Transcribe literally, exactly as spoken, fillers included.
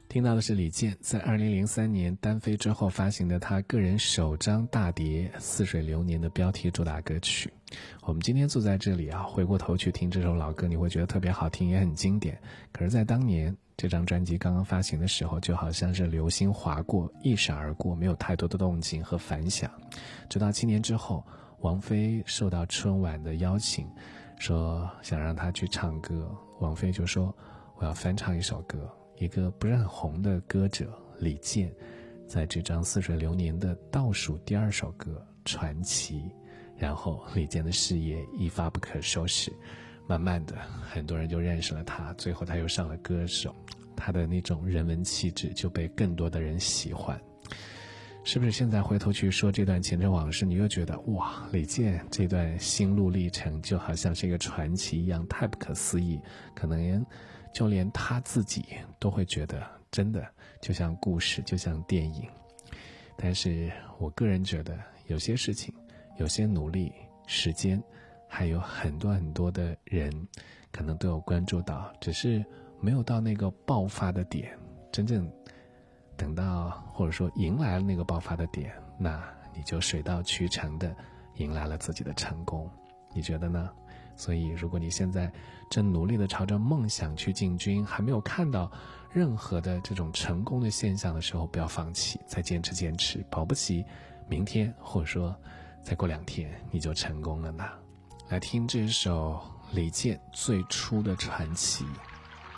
听到的是李健在二零零三年单飞之后发行的他个人首张大碟《似水流年》的标题主打歌曲。我们今天坐在这里啊，回过头去听这首老歌，你会觉得特别好听，也很经典。可是在当年这张专辑刚刚发行的时候，就好像是流星划过，一闪而过，没有太多的动静和反响。直到七年之后，王菲受到春晚的邀请，说想让她去唱歌，王菲就说我要翻唱一首歌，一个不是很红的歌者李健在这张《似水流年》的倒数第二首歌《传奇》，然后李健的事业一发不可收拾，慢慢的很多人就认识了他，最后他又上了歌手，他的那种人文气质就被更多的人喜欢。是不是现在回头去说这段前尘往事，你又觉得哇，李健这段心路历程就好像是一个传奇一样，太不可思议，可能就连他自己都会觉得真的就像故事，就像电影。但是我个人觉得有些事情，有些努力，时间还有很多很多的人可能都有关注到，只是没有到那个爆发的点，真正等到或者说迎来了那个爆发的点，那你就水到渠成的迎来了自己的成功。你觉得呢？所以如果你现在正努力的朝着梦想去进军，还没有看到任何的这种成功的现象的时候，不要放弃，再坚持坚持，保不齐明天或者说再过两天你就成功了呢。来听这首李健最初的传奇。